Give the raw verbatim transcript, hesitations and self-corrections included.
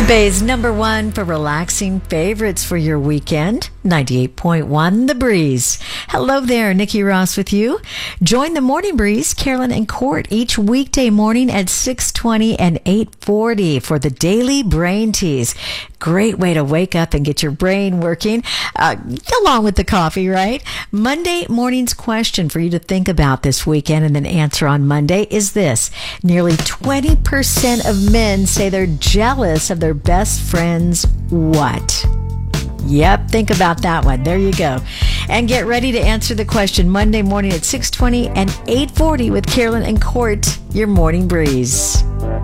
Bay's number one for relaxing favorites for your weekend, ninety-eight point one The Breeze. Hello there, Nikki Ross with you. Join the Morning Breeze, Carolyn and Court, each weekday morning at six twenty and eight forty for the Daily Brain Tease. Great way to wake up and get your brain working, uh, along with the coffee, right? Monday morning's question for you to think about this weekend and then answer on Monday is this. Nearly twenty percent of men say they're jealous of their best friend's what? Yep, think about that one. There you go. And get ready to answer the question Monday morning at six twenty and eight forty with Carolyn and Court, your Morning Breeze.